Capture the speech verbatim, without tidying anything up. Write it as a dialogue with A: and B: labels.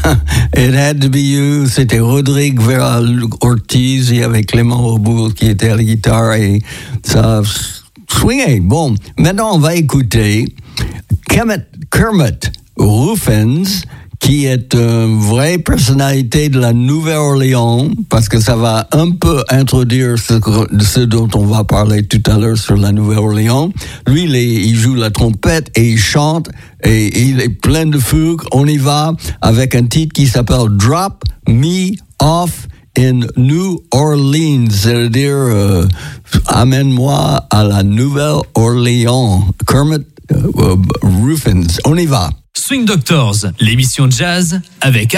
A: It had to be you. C'était Rodrigue Vera Ortiz. Il y avait Clément Aubourg qui était à la guitare et ça swingait. Bon, maintenant on va écouter Kermit, Kermit Ruffins, qui est une vraie personnalité de la Nouvelle-Orléans, parce que ça va un peu introduire ce, ce dont on va parler tout à l'heure sur la Nouvelle-Orléans. Lui, il, est, il joue la trompette et il chante, et il est plein de fougue. On y va avec un titre qui s'appelle Drop Me Off in New Orleans, c'est-à-dire euh, amène-moi à la Nouvelle-Orléans. Kermit uh, Ruffins, on y va.
B: Swing Doctors, l'émission jazz avec